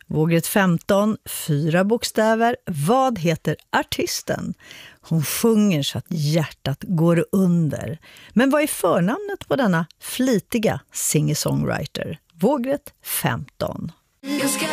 Vågrätt 15, 4 bokstäver. Vad heter artisten? Hon sjunger så att hjärtat går under. Men vad är förnamnet på denna flitiga singer-songwriter? Vågrätt 15.